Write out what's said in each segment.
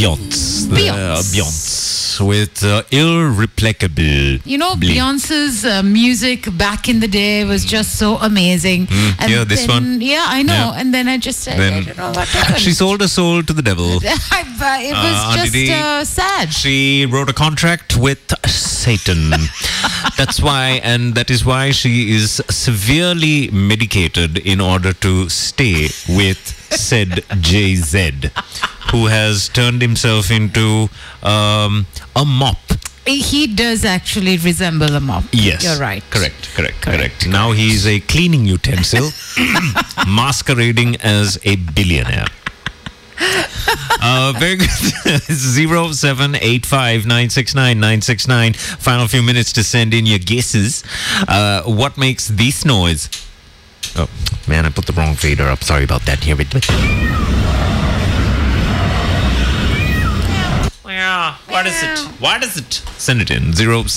Beyonce. Beyonce. With Irreplaceable. You know, Beyonce's music back in the day was just so amazing. Yeah, this one. Yeah, I know. Yeah. And then I just said, I don't know what happened. She sold her soul to the devil. It was just sad. She wrote a contract with Satan. That is why she is severely medicated in order to stay with said Jay-Z, who has turned himself into a mop. He does actually resemble a mop. Yes. You're right. Correct. Now he's a cleaning utensil masquerading as a billionaire. Very good. 0785969969. Final few minutes to send in your guesses. What makes this noise? Oh, man, I put the wrong fader up. Sorry about that. Here we go. What is it? Send it in.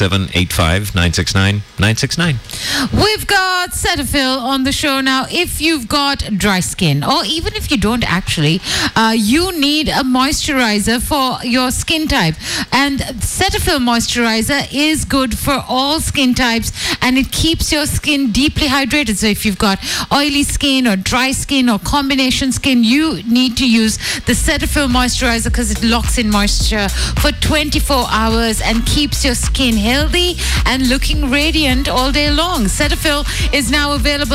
0785969969. We've got Cetaphil on the show now. If you've got dry skin, or even if you don't actually, you need a moisturizer for your skin type. And Cetaphil moisturizer is good for all skin types, and it keeps your skin deeply hydrated. So if you've got oily skin or dry skin or combination skin, you need to use the Cetaphil moisturizer because it locks in moisture for 24 hours and keeps your skin healthy and looking radiant all day long. Cetaphil is now available